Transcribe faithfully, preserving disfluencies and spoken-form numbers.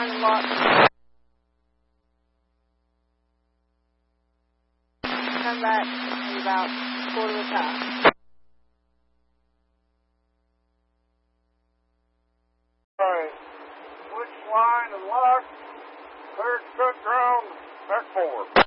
line and lock. Come back in about a quarter of a time. Alright, switch line and lock, cleared truck ground, back forward.